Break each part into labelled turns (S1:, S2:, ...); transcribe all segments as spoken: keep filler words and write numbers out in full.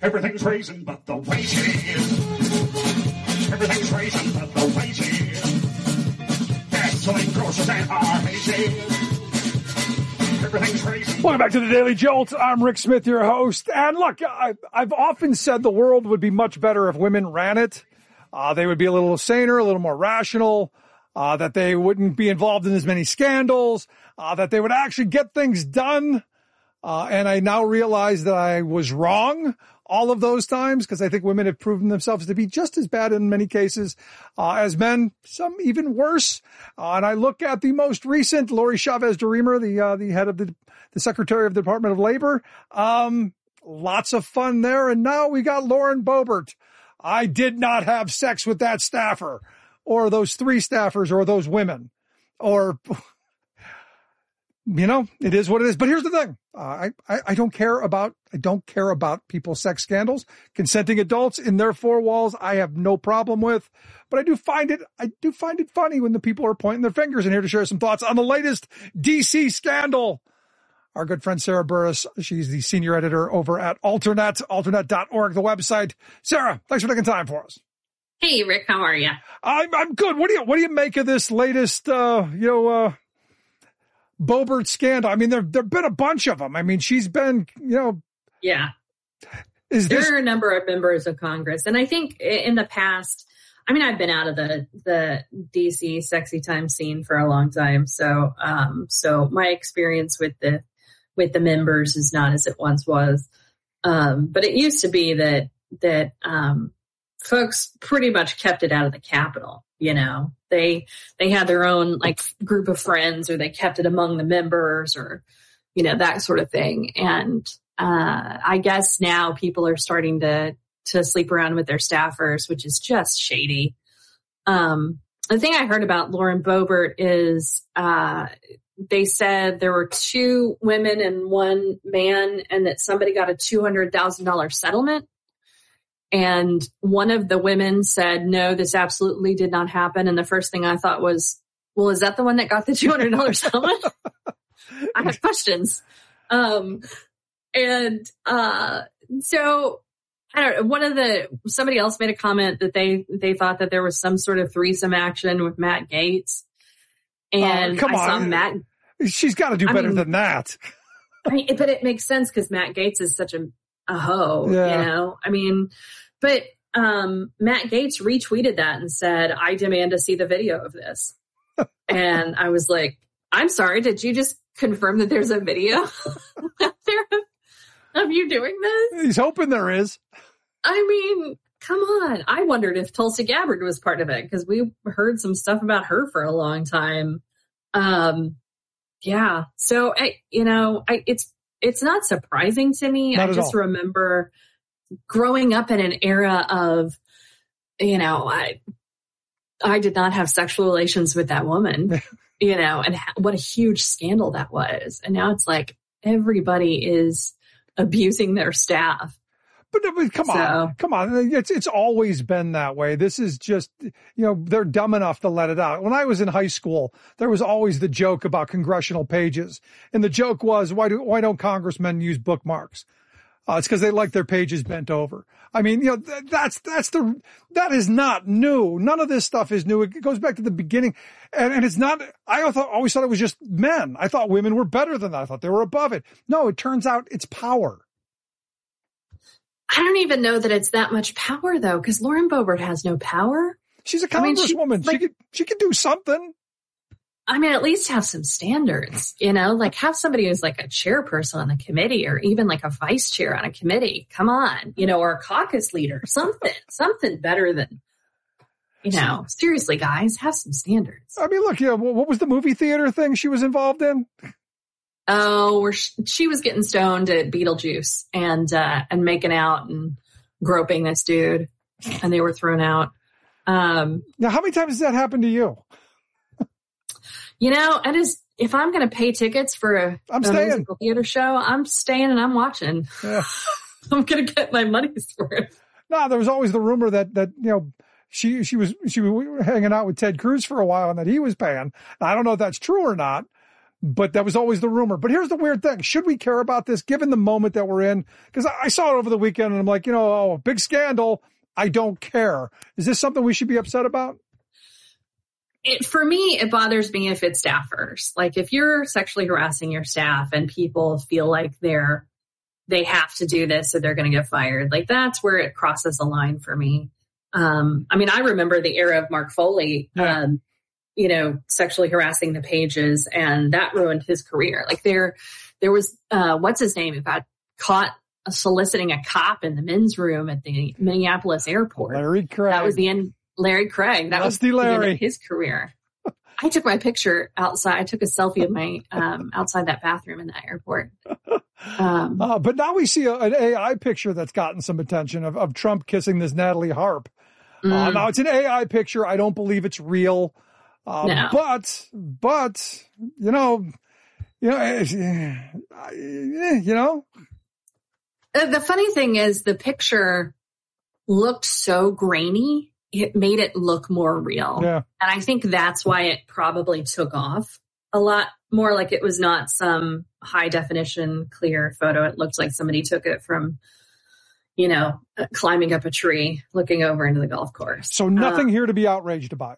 S1: Everything's raising but the wages. Everything's raising but the wages. Gasoline, groceries, and our wages. Everything's raising. Welcome back to the Daily Jolt. I'm Rick Smith, your host. And look, I, I've often said the world would be much better if women ran it. Uh, they would be a little saner, a little more rational, uh, that they wouldn't be involved in as many scandals, uh, that they would actually get things done. Uh, and I now realize that I was wrong all of those times, because I think women have proven themselves to be just as bad in many cases uh, as men, some even worse. Uh, and I look at the most recent, Lori Chavez DeRemer, the uh, the head of the, the Secretary of the Department of Labor. Um, lots of fun there. And now we got Lauren Boebert. I did not have sex with that staffer or those three staffers or those women or... You know, it is what it is. But here's the thing. Uh, I, I don't care about, I don't care about people's sex scandals. Consenting adults in their four walls, I have no problem with. But I do find it, I do find it funny when the people are pointing their fingers. And here to share some thoughts on the latest D C scandal, our good friend Sarah Burris. She's the senior editor over at Alternet, alternet dot org, the website. Sarah, thanks for taking time for us.
S2: Hey, Rick, how are you?
S1: I'm, I'm good. What do you, what do you make of this latest, uh, you know, uh, Boebert scandal? I mean, there there've been a bunch of them. I mean, she's been, you know.
S2: Yeah.
S1: Is
S2: there
S1: this...
S2: are a number of members of Congress. And I think in the past, I mean, I've been out of the, the D C sexy time scene for a long time. So, um, so my experience with the, with the members is not as it once was. Um, but it used to be that, that, um, folks pretty much kept it out of the Capitol. You know, they, they had their own like group of friends, or they kept it among the members, or, you know, that sort of thing. And, uh, I guess now people are starting to, to sleep around with their staffers, which is just shady. Um, the thing I heard about Lauren Boebert is, uh, they said there were two women and one man, and that somebody got a two hundred thousand dollars settlement. And one of the women said, no, this absolutely did not happen. And the first thing I thought was, well, is that the one that got the two hundred dollars settlement? I have questions. Um, and, uh, so I don't know, one of the, somebody else made a comment that they, they thought that there was some sort of threesome action with Matt Gaetz. And
S1: uh, come
S2: I saw
S1: on.
S2: Matt.
S1: She's got to do
S2: I
S1: better
S2: mean,
S1: than that.
S2: I mean, but it makes sense because Matt Gaetz is such a, a hoe,
S1: yeah.
S2: you know, I mean, but, um, Matt Gaetz retweeted that and said, I demand to see the video of this. And I was like, I'm sorry, did you just confirm that there's a video out there of you doing this?
S1: He's hoping there is.
S2: I mean, come on. I wondered if Tulsi Gabbard was part of it, because we heard some stuff about her for a long time. Um, yeah. So, I, you know, I, it's, it's not surprising to me.
S1: Not
S2: I just
S1: all.
S2: remember growing up in an era of, you know, I, I did not have sexual relations with that woman, you know, and ha- what a huge scandal that was. And now it's like everybody is abusing their staff.
S1: But, but come
S2: so,
S1: on, come on. It's, it's always been that way. This is just, you know, they're dumb enough to let it out. When I was in high school, there was always the joke about congressional pages. And the joke was, why do, why don't congressmen use bookmarks? Uh, it's because they like their pages bent over. I mean, you know, th- that's, that's the, that is not new. None of this stuff is new. It goes back to the beginning. And, and it's not, I thought, always thought it was just men. I thought women were better than that. I thought they were above it. No, it turns out it's power.
S2: I don't even know that it's that much power though, because Lauren Boebert has no power.
S1: She's a congresswoman. I mean, she, like, she could, she could do something.
S2: I mean, at least have some standards, you know, like have somebody who's like a chairperson on the committee, or even like a vice chair on a committee. Come on, you know, or a caucus leader, something, something better than, you know, seriously, guys, have some standards.
S1: I mean, look, yeah, what was the movie theater thing she was involved in?
S2: Oh, where she, she was getting stoned at Beetlejuice and, uh, and making out and groping this dude, and they were thrown out. Um,
S1: now, how many times has that happened to you?
S2: You know, and as if I'm going to pay tickets for a,
S1: I'm
S2: a
S1: staying.
S2: musical theater show, I'm staying and I'm watching.
S1: Yeah.
S2: I'm going to get my money's worth.
S1: No, there was always the rumor that, that, you know, she, she was, she was hanging out with Ted Cruz for a while and that he was paying. Now, I don't know if that's true or not,
S3: but that was always the rumor. But here's the weird thing. Should we care about this given the moment that we're in? Because I saw it over the weekend and I'm like, you know, oh, big scandal. I don't care. Is this something we should be upset about?
S2: It, for me, it bothers me if it's staffers. Like if you're sexually harassing your staff and people feel like they're, they have to do this or they're going to get fired. Like that's where it crosses the line for me. Um, I mean, I remember the era of Mark Foley,
S3: Yeah.
S2: um, you know, sexually harassing the Pages, and that ruined his career. Like there, there was, uh, what's his name? Who got caught soliciting a cop in the men's room at the Minneapolis airport.
S3: Larry Craig.
S2: That was the end. Larry Craig. That
S3: Lusty
S2: was the end
S3: Larry.
S2: of his career. I took my picture outside. I took a selfie of my, um, outside that bathroom in the airport. Um,
S3: uh, but now we see a, an A I picture that's gotten some attention of, of Trump kissing this Natalie Harp.
S2: mm,
S3: Uh, now it's an A I picture. I don't believe it's real. Uh,
S2: No.
S3: but, but, you know, you know, eh, eh, you know,
S2: The the funny thing is the picture looked so grainy. It made it look more real.
S3: yeah.
S2: And I think that's why it probably took off a lot more. Like it was not some high definition, clear photo. It looked like somebody took it from, you know, climbing up a tree, looking over into the golf course.
S3: So nothing
S2: Um,
S3: here to be outraged about.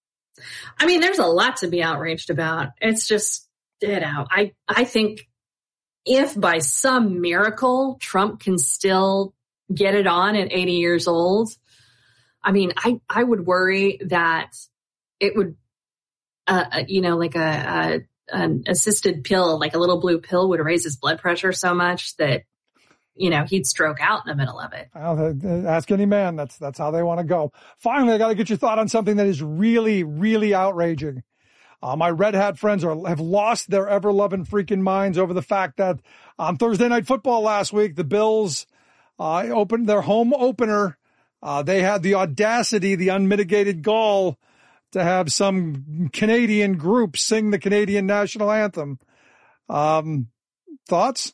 S2: I mean, there's a lot to be outraged about. It's just, you know, I, I think if by some miracle Trump can still get it on at eighty years old, I mean, I, I would worry that it would, uh, you know, like a, a, an assisted pill, like a little blue pill would raise his blood pressure so much that, you know, he'd stroke out in the middle of it.
S3: Well, uh, ask any man. That's, that's how they want to go. Finally, I got to get your thought on something that is really, really outraging. Uh, my Red Hat friends are, have lost their ever-loving freaking minds over the fact that on Thursday Night Football last week, the Bills uh, opened their home opener. Uh, they had the audacity, the unmitigated gall to have some Canadian group sing the Canadian national anthem. Um, thoughts?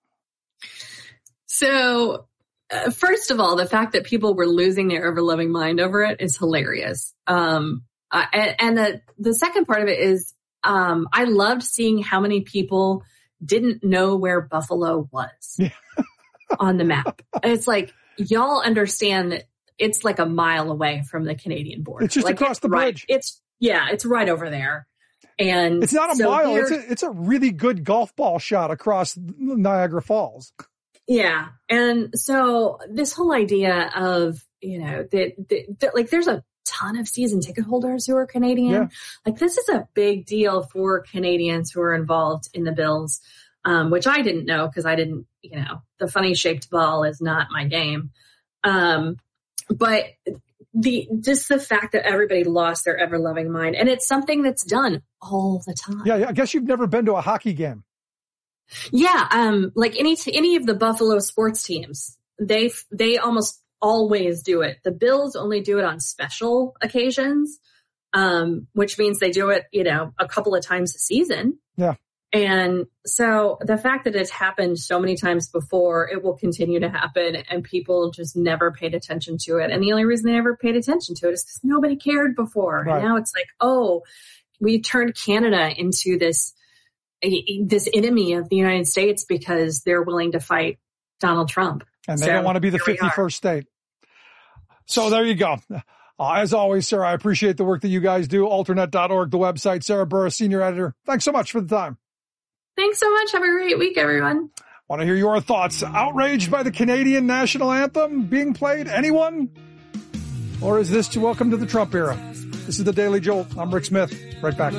S2: So, uh, first of all, the fact that people were losing their ever-loving mind over it is hilarious. Um, uh, and, and the, the second part of it is, um, I loved seeing how many people didn't know where Buffalo was
S3: Yeah.
S2: on the map. It's like, y'all understand that it's like a mile away from the Canadian border.
S3: It's just
S2: like,
S3: across
S2: it's
S3: the
S2: right,
S3: bridge.
S2: It's, yeah, it's right over there. And
S3: It's not a
S2: so
S3: mile.
S2: here-
S3: It's a, it's a really good golf ball shot across Niagara Falls.
S2: Yeah. And so this whole idea of, you know, that, that, that like there's a ton of season ticket holders who are Canadian.
S3: Yeah.
S2: Like this is a big deal for Canadians who are involved in the Bills, um, which I didn't know because I didn't, you know, the funny shaped ball is not my game. Um, but the, just the fact that everybody lost their ever loving mind, and it's something that's done all the time.
S3: Yeah, I guess you've never been to a hockey game.
S2: Yeah, um, like any any of the Buffalo sports teams, they they almost always do it. The Bills only do it on special occasions, um, which means they do it, you know, a couple of times a season.
S3: Yeah.
S2: And so the fact that it's happened so many times before, it will continue to happen, and people just never paid attention to it. And the only reason they never paid attention to it is because nobody cared before.
S3: Right.
S2: And now it's like, oh, we turned Canada into this this enemy of the United States because they're willing to fight Donald Trump.
S3: And they
S2: So,
S3: don't want to be the
S2: here we are.
S3: fifty-first state. So there you go. Uh, as always, Sarah, I appreciate the work that you guys do. Alternet dot org, the website. Sarah Burris, senior editor. Thanks so much for the time.
S2: Thanks so much. Have a great week, everyone.
S3: Want to hear your thoughts? Outraged by the Canadian national anthem being played? Anyone? Or is this to welcome to the Trump era? This is the Daily Jolt. I'm Rick Smith. Right back.
S4: We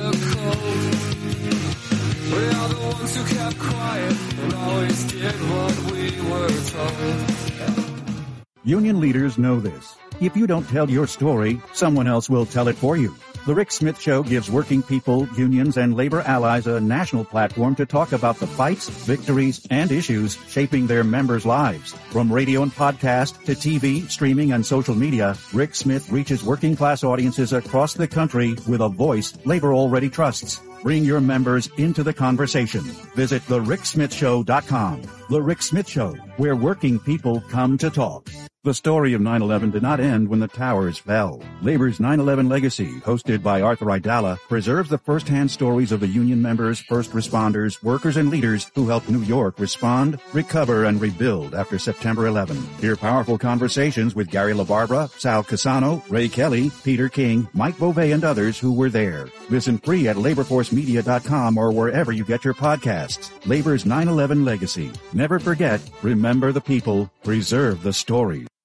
S4: are the ones who kept quiet and always did what we were told.
S5: Union leaders know this. If you don't tell your story, someone else will tell it for you. The Rick Smith Show gives working people, unions, and labor allies a national platform to talk about the fights, victories, and issues shaping their members' lives. From radio and podcast to T V, streaming, and social media, Rick Smith reaches working class audiences across the country with a voice labor already trusts. Bring your members into the conversation. Visit the rick smith show dot com. The Rick Smith Show, where working people come to talk. The story of nine eleven did not end when the towers fell. Labor's nine eleven Legacy, hosted by Arthur Aidala, preserves the first-hand stories of the union members, first responders, workers, and leaders who helped New York respond, recover, and rebuild after September eleventh. Hear powerful conversations with Gary LaBarbera, Sal Casano, Ray Kelly, Peter King, Mike Beauvais, and others who were there. Listen free at labor force media dot com or wherever you get your podcasts. Labor's nine eleven Legacy. Never forget, remember the people, preserve the story.